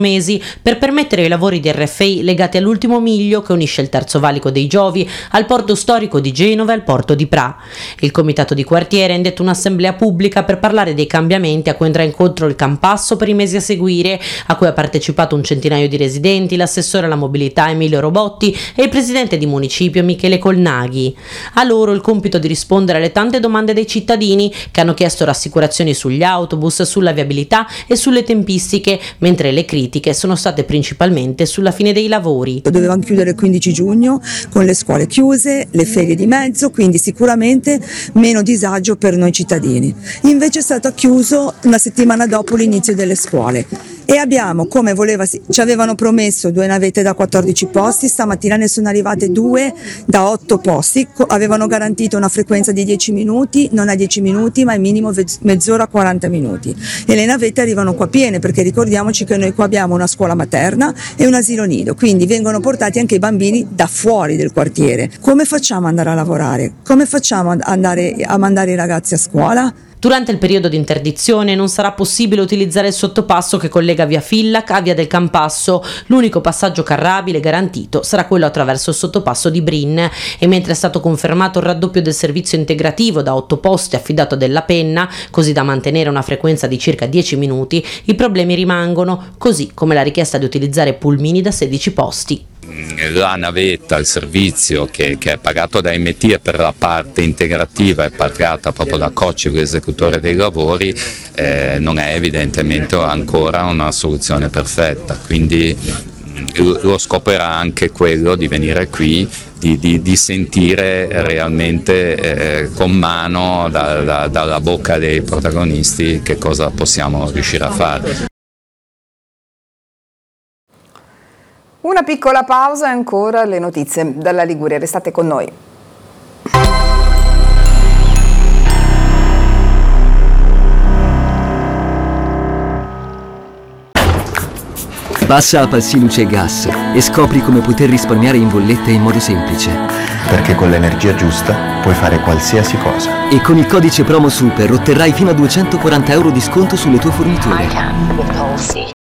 mesi per permettere i lavori di RFI legati all'ultimo miglio che unisce il terzo valico dei Giovi al porto storico di Genova e al porto di Pra. Il comitato di quartiere ha indetto un'assemblea pubblica per parlare dei cambiamenti a cui andrà incontro il Campasso per i mesi a seguire, a cui ha partecipato un centinaio di residenti, l'assessore alla mobilità Emilio Robotti e il presidente di municipio Michele Colnaghi. A loro il compito di rispondere alle tante domande dei cittadini che hanno chiesto rassicurazioni sugli autobus, sulla viabilità e sulle tempistiche, mentre le critiche sono state principalmente sulla fine dei lavori. Dovevamo chiudere il 15 giugno con le scuole chiuse, le ferie di mezzo, quindi sicuramente meno disagio per noi cittadini. Invece è stato chiuso una settimana dopo l'inizio delle scuole e abbiamo, come ci avevano promesso 2 navette da 14 posti, stamattina ne sono arrivate 2 da 8 posti, avevano garantito una frequenza di 10 minuti, non a 10 minuti ma al minimo mezz'ora 40 minuti e le navette arrivano qua piene, perché ricordiamoci che noi qua abbiamo una scuola materna e un asilo nido, quindi vengono portati anche i bambini da fuori del quartiere. Come facciamo ad andare a lavorare? Come facciamo ad andare a mandare i ragazzi a scuola? Durante il periodo di interdizione non sarà possibile utilizzare il sottopasso che collega via Fillac a via del Campasso. L'unico passaggio carrabile garantito sarà quello attraverso il sottopasso di Brin, e mentre è stato confermato il raddoppio del servizio integrativo da 8 posti affidato a Della Penna, così da mantenere una frequenza di circa 10 minuti, i problemi rimangono, così come la richiesta di utilizzare pulmini da 16 posti. La navetta, il servizio che è pagato da MT e per la parte integrativa è pagata proprio da Cocci, l'esecutore dei lavori, non è evidentemente ancora una soluzione perfetta, quindi lo scopo era anche quello di venire qui, di sentire realmente con mano dalla bocca dei protagonisti che cosa possiamo riuscire a fare. Una piccola pausa e ancora le notizie dalla Liguria, restate con noi. Passa a Palsi Luce e Gas e scopri come poter risparmiare in bolletta in modo semplice. Perché con l'energia giusta puoi fare qualsiasi cosa. E con il codice promo SUPER otterrai fino a 240 € di sconto sulle tue forniture.